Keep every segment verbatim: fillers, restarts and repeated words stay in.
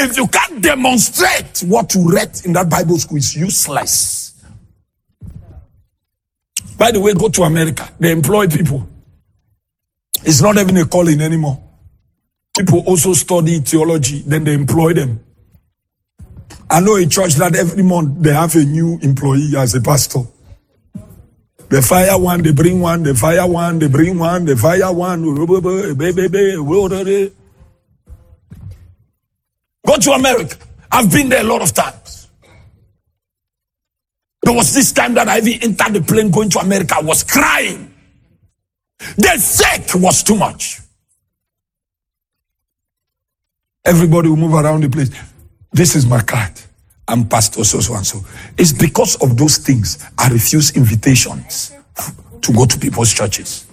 If you can't demonstrate what you read in that Bible school, it's useless. By the way, go to America. They employ people. It's not even a calling anymore. People also study theology, then they employ them. I know a church that every month they have a new employee as a pastor. They fire one, they bring one, they fire one, they bring one, they fire one. Go to America. I've been there a lot of times. There was this time that I even entered the plane going to America. I was crying. The sake was too much. Everybody will move around the place. This is my card. I'm pastor so so and so. It's because of those things I refuse invitations to go to people's churches.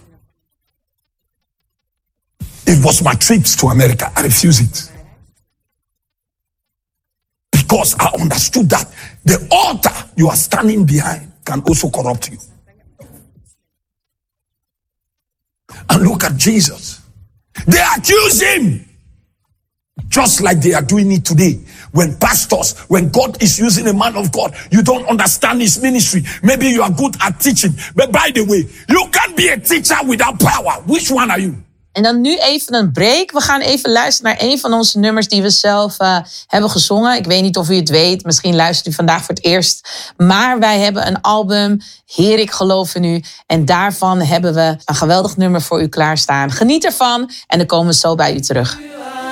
It was my trips to America. I refuse it. Because I understood that the altar you are standing behind can also corrupt you. And look at Jesus. They accuse him. Just like they are doing it today. When pastors, when God is using a man of God, you don't understand his ministry. Maybe you are good at teaching. But by the way, you can't be a teacher without power. Which one are you? En dan nu even een break. We gaan even luisteren naar een van onze nummers die we zelf uh, hebben gezongen. Ik weet niet of u het weet. Misschien luistert u vandaag voor het eerst. Maar wij hebben een album, Heer, ik geloof in u. En daarvan hebben we een geweldig nummer voor u klaarstaan. Geniet ervan en dan komen we zo bij u terug.